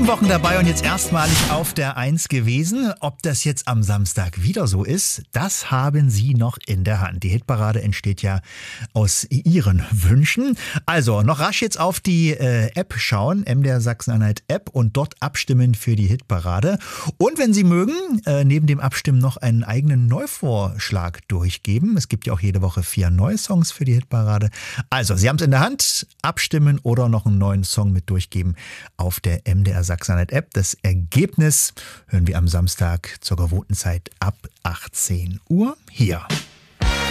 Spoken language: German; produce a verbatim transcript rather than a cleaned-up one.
Sieben Wochen dabei und jetzt erstmalig auf der Eins gewesen. Ob das jetzt am Samstag wieder so ist, das haben Sie noch in der Hand. Die Hitparade entsteht ja aus Ihren Wünschen. Also noch rasch jetzt auf die äh, App schauen, M D R Sachsen-Anhalt App, und dort abstimmen für die Hitparade. Und wenn Sie mögen, äh, neben dem Abstimmen noch einen eigenen Neuvorschlag durchgeben. Es gibt ja auch jede Woche vier neue Songs für die Hitparade. Also Sie haben es in der Hand, abstimmen oder noch einen neuen Song mit durchgeben auf der M D R Sachsen-Anhalt App. Das Ergebnis hören wir am Samstag zur gewohnten Zeit ab achtzehn Uhr hier.